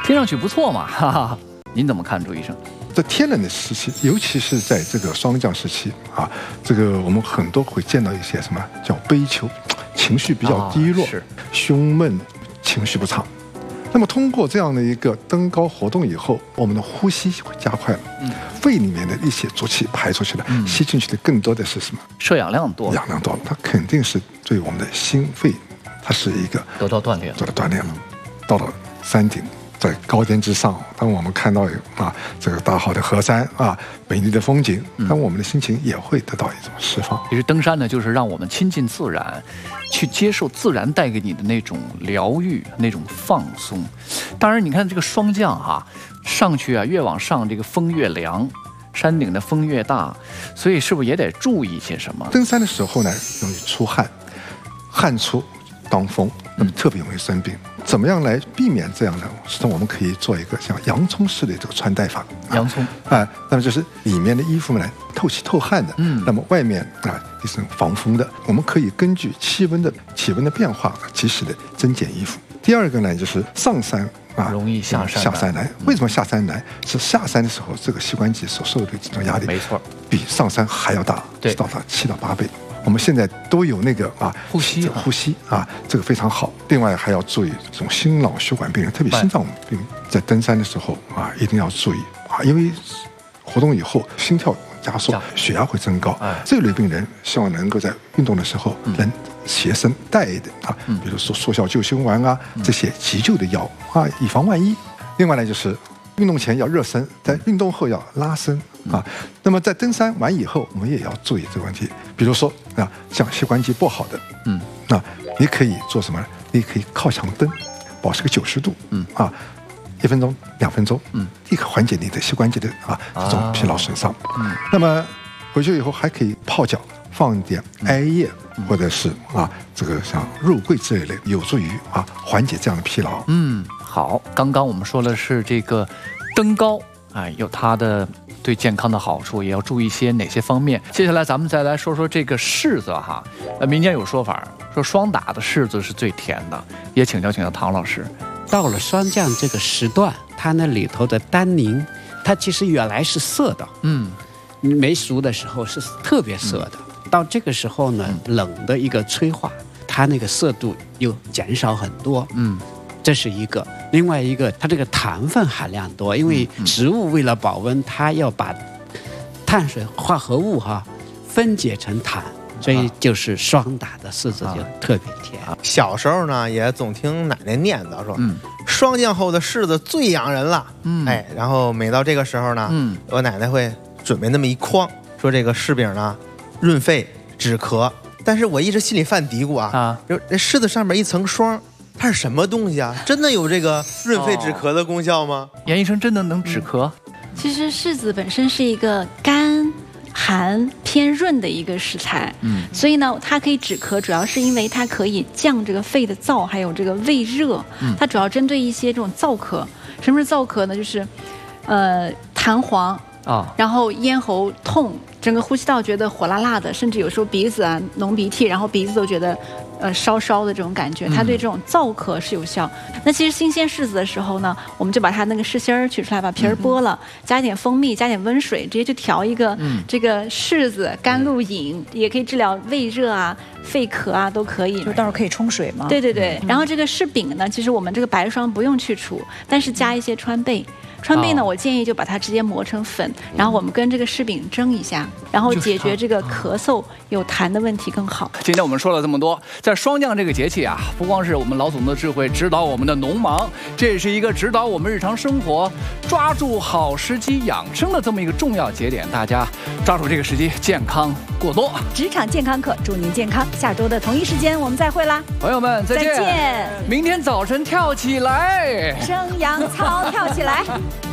听上去不错嘛，哈哈。您怎么看，朱医生？ 在天冷的时期，尤其是在这个霜降时期啊，这个我们很多会见到一些什么叫悲秋，情绪比较低落，胸闷，情绪不畅。那么通过这样的一个登高活动以后，我们的呼吸会加快了，肺里面的一些浊气排出去了，吸进去的更多的是什么？ 摄氧量多， 氧量多了，它肯定是对我们的心肺，它是一个得到锻炼了， 到了山顶。在高天之上，当我们看到这个大好的河山啊，美丽的风景，当我们的心情也会得到一种释放。 其实登山呢，就是让我们亲近自然，去接受自然带给你的那种疗愈、那种放松。当然，你看这个霜降上去越往上这个风越凉，山顶的风越大，所以是不是也得注意些什么？ 登山的时候呢，容易出汗，汗出当风，那么特别容易生病。怎么样来避免这样的？实际上我们可以做一个像洋葱式的这个穿戴法。 洋葱那么就是里面的衣服呢透气透汗的，那么外面一身防风的。我们可以根据气温的变化，及时的增减衣服。第二个呢，就是上山容易下山难。为什么下山难？是下山的时候，这个膝关节所受的这种压力， 没错， 比上山还要大，到达7到8倍。我们现在都有那个呼吸这个非常好。另外还要注意这种心脑血管病人，特别心脏病，在登山的时候一定要注意因为活动以后心跳加速，血压会增高。这类病人希望能够在运动的时候能携身带的比如说速效救心丸这些急救的药以防万一。另外呢，就是运动前要热身，在运动后要拉伸那么在登山完以后，我们也要注意这个问题。比如说像膝关节不好的，你可以做什么呢？你可以靠墙蹬，保持个90度，1分钟、2分钟，立刻缓解你的膝关节的这种疲劳损伤。那么回去以后还可以泡脚，放一点艾叶，或者是这个像肉桂这一类，有助于缓解这样的疲劳。 好，刚刚我们说的是这个登高有它的对健康的好处，也要注意一些哪些方面。接下来咱们再来说说这个柿子民间有说法说霜打的柿子是最甜的，也请教唐老师。 到了霜降这个时段，它那里头的单宁，它其实原来是涩的，没熟的时候是特别涩的。到这个时候呢，冷的一个催化，它那个涩度又减少很多。这是一个。另外一个，它这个糖分含量多，因为植物为了保温，它要把碳水化合物分解成糖，所以就是霜打的柿子就特别甜。 小时候呢，也总听奶奶念叨说，霜降后的柿子最养人了。然后每到这个时候呢，我奶奶会准备那么一筐，说这个柿饼呢润肺止咳。但是我一直心里犯嘀咕就这柿子上面一层霜，它是什么东西真的有这个润肺止咳的功效吗？ 严医生真的能止咳？ 其实柿子本身是一个甘寒偏润的一个食材，所以呢，它可以止咳，主要是因为它可以降这个肺的燥，还有这个胃热。它主要针对一些这种燥咳。什么是燥咳呢？就是痰黄然后咽喉痛，整个呼吸道觉得火辣辣的，甚至有时候鼻子浓鼻涕，然后鼻子都觉得烧烧的这种感觉，它对这种燥咳是有效。那其实新鲜柿子的时候呢，我们就把它那个柿心儿取出来，把皮儿剥了，加一点蜂蜜，加点温水，直接就调一个这个柿子甘露饮，也可以治疗胃热肺咳都可以。 就到时候可以冲水吗？ 对对对。然后这个柿饼呢，其实我们这个白霜不用去除，但是加一些川贝。川贝呢，我建议就把它直接磨成粉，然后我们跟这个柿饼蒸一下，然后解决这个咳嗽有痰的问题更好。 今天我们说了这么多，在霜降这个节气不光是我们老祖宗的智慧指导我们的农忙，这也是一个指导我们日常生活抓住好时机养生的这么一个重要节点。大家抓住这个时机，健康过多。 职场健康课，祝您健康。下周的同一时间我们再会啦， 朋友们再见。明天早晨跳起来， 升阳操跳起来。